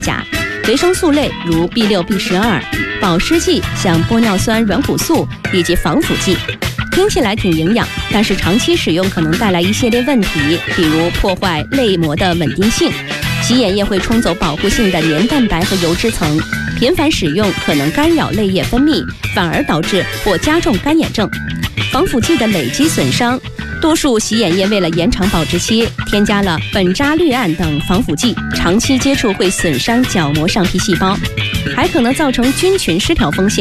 钾，维生素类如 B6、B12， 保湿剂像玻尿酸软骨素以及防腐剂。听起来挺营养，但是长期使用可能带来一系列问题，比如破坏泪膜的稳定性。洗眼液会冲走保护性的黏蛋白和油脂层，频繁使用可能干扰泪液分泌，反而导致或加重干眼症。防腐剂的累积损伤，多数洗眼液为了延长保质期，添加了苯扎氯胺等防腐剂，长期接触会损伤角膜上皮细胞，还可能造成菌群失调风险。